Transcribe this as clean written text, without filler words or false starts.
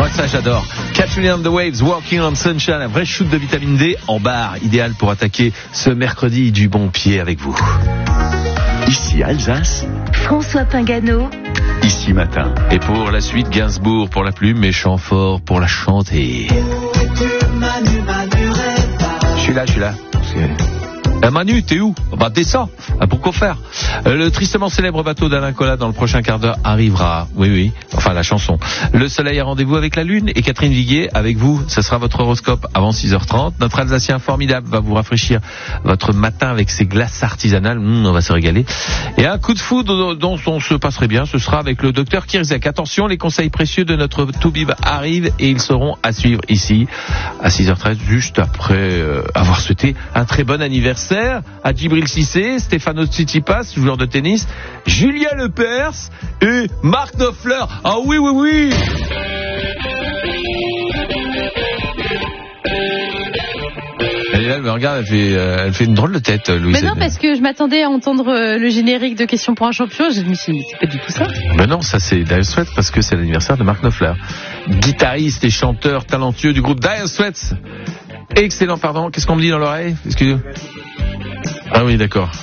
ça j'adore. Katrina and the Waves, Walking on Sunshine, un vrai shoot de vitamine D en barre, idéal pour attaquer ce mercredi du bon pied avec vous. Ici Alsace, François Pingano. Ici Matin. Et pour la suite, Gainsbourg pour la plume et Chamfort pour la chanter. Je suis là. Manu, t'es où? Bah descends. Pourquoi faire? Le tristement célèbre bateau d'Alain Colas dans le prochain quart d'heure arrivera. Oui. Enfin la chanson. Le soleil a rendez-vous avec la lune et Catherine Viguier avec vous. Ce sera votre horoscope avant 6h30. Notre Alsacien formidable va vous rafraîchir votre matin avec ses glaces artisanales. On va se régaler. Et un coup de foudre dont on se passerait bien, ce sera avec le docteur Kirzek. Attention, les conseils précieux de notre Toubib arrivent et ils seront à suivre ici à 6h13, juste après avoir souhaité un très bon anniversaire à Djibril Cissé, Stefano Tsitsipas, joueur de tennis, Julien Lepers et Mark Knopfler. Ah oui. Elle me regarde, elle fait une drôle de tête, Louise. Mais non, parce que je m'attendais à entendre le générique de Questions pour un champion. Je me suis dit, c'est pas du tout ça. Mais non, ça c'est Dire Straits parce que c'est l'anniversaire de Mark Knopfler, guitariste et chanteur talentueux du groupe Dire Straits. Excellent, pardon. Qu'est-ce qu'on me dit dans l'oreille? Excusez-moi. Ah oui, d'accord.